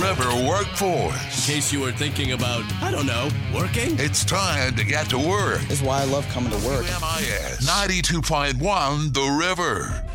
River Workforce. In case you were thinking about, I don't know, working? It's time to get to work. This is why I love coming to work. WMIS 92.1 The River.